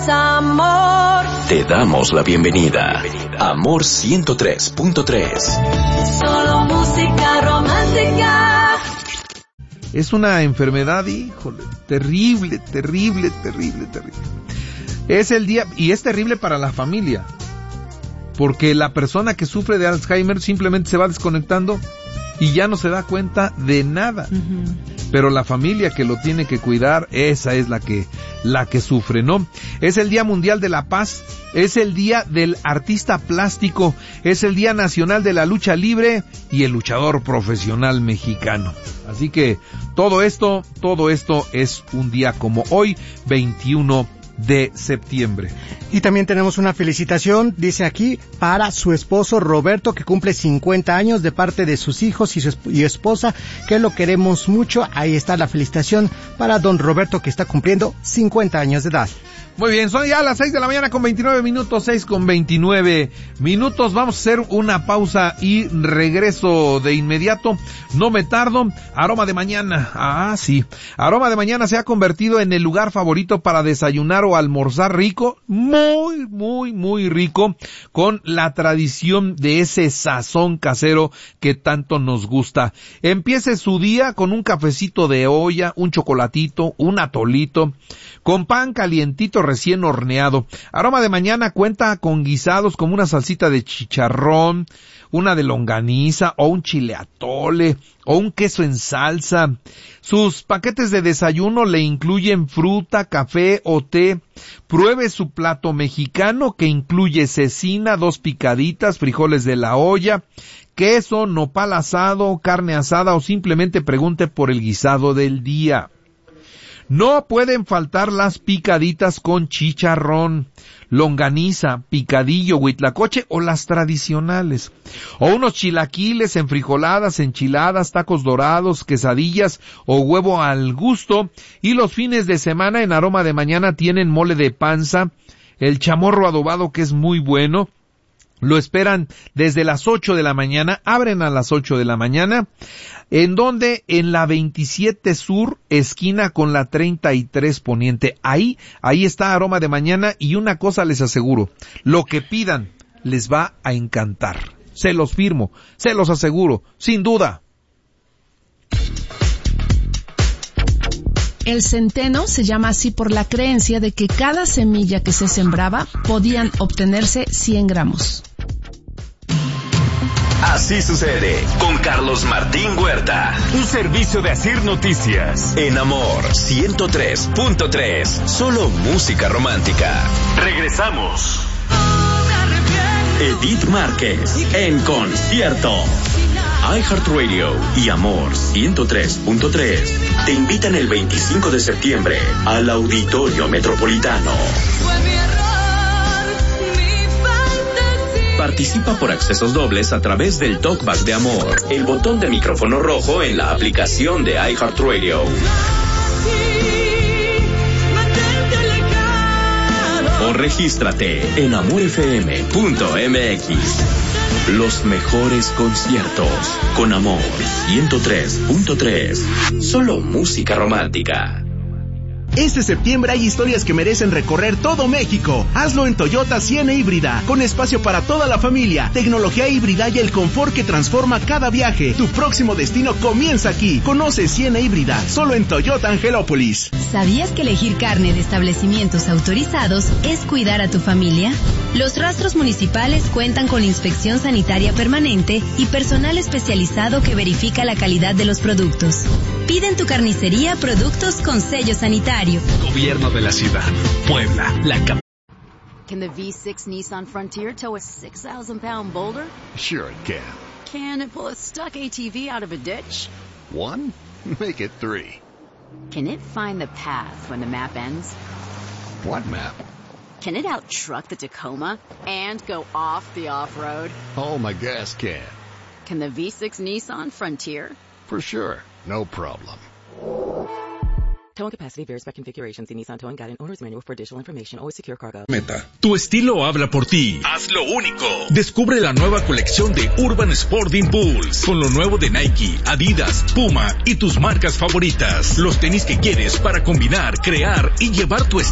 Amor. Te damos la bienvenida. Amor 103.3. Solo música romántica. Es una enfermedad, híjole, terrible. Es el día, y es terrible para la familia, porque la persona que sufre de Alzheimer simplemente se va desconectando y ya no se da cuenta de nada. Uh-huh. Pero la familia que lo tiene que cuidar, esa es la que sufre, ¿no? Es el Día Mundial de la Paz, es el Día del Artista Plástico, es el Día Nacional de la Lucha Libre y el luchador profesional mexicano. Así que todo esto es un día como hoy, 21 de septiembre. Y también tenemos una felicitación, dice aquí, para su esposo Roberto, que cumple 50 años, de parte de sus hijos y esposa, que lo queremos mucho. Ahí está la felicitación para don Roberto, que está cumpliendo 50 años de edad. Muy bien, son ya las 6 de la mañana con 29 minutos, 6 con 29 minutos. Vamos a hacer una pausa y regreso de inmediato. No me tardo. Aroma de Mañana. Sí. Aroma de Mañana se ha convertido en el lugar favorito para desayunar o almorzar rico. Muy rico. Con la tradición de ese sazón casero que tanto nos gusta. Empiece su día con un cafecito de olla, un chocolatito, un atolito, con pan calientito recién horneado. Aroma de Mañana cuenta con guisados como una salsita de chicharrón, una de longaniza o un chile atole o un queso en salsa. Sus paquetes de desayuno le incluyen fruta, café o té. Pruebe su plato mexicano, que incluye cecina, 2 picaditas, frijoles de la olla, queso, nopal asado, carne asada, o simplemente pregunte por el guisado del día. No pueden faltar las picaditas con chicharrón, longaniza, picadillo, huitlacoche o las tradicionales. O unos chilaquiles, enfrijoladas, enchiladas, tacos dorados, quesadillas o huevo al gusto. Y los fines de semana en Aroma de Mañana tienen mole de panza, el chamorro adobado, que es muy bueno. Lo esperan desde las 8 de la mañana, abren a las 8 de la mañana, en donde en la 27 Sur, esquina con la 33 Poniente. Ahí está Aroma de Mañana, y una cosa les aseguro, lo que pidan les va a encantar. Se los firmo, se los aseguro, sin duda. El centeno se llama así por la creencia de que cada semilla que se sembraba podían obtenerse 100 gramos. Así sucede con Carlos Martín Huerta. Un servicio de Asir Noticias. En Amor 103.3. Solo música romántica. Regresamos. Edith Márquez en concierto. iHeartRadio y Amor 103.3 te invitan el 25 de septiembre al Auditorio Metropolitano. Participa por accesos dobles a través del Talkback de Amor, el botón de micrófono rojo en la aplicación de iHeartRadio. O regístrate en amorfm.mx. Los mejores conciertos con Amor 103.3. Solo música romántica. Este septiembre hay historias que merecen recorrer todo México. Hazlo en Toyota Siena Híbrida, con espacio para toda la familia, tecnología híbrida y el confort que transforma cada viaje. Tu próximo destino comienza aquí. Conoce Siena Híbrida, solo en Toyota Angelópolis. ¿Sabías que elegir carne de establecimientos autorizados es cuidar a tu familia? Los rastros municipales cuentan con inspección sanitaria permanente y personal especializado que verifica la calidad de los productos. Pide en tu carnicería productos con sello sanitario. Gobierno de la ciudad. Puebla, la capital. Can the V6 Nissan Frontier tow a 6,000-pound boulder? Sure it can. Can it pull a stuck ATV out of a ditch? 1? Make it 3. Can it find the path when the map ends? What map? Can it out-truck the Tacoma and go off the off-road? Oh, my gas can. Can the V6 Nissan Frontier? For sure. No problem. Towing capacity varies by configuration. See Nissan Towing Guide and Owner's Manual for additional information. Always secure cargo. Meta. Tu estilo habla por ti. Hazlo único. Descubre la nueva colección de Urban Sporting Bulls con lo nuevo de Nike, Adidas, Puma y tus marcas favoritas. Los tenis que quieres para combinar, crear y llevar tu estilo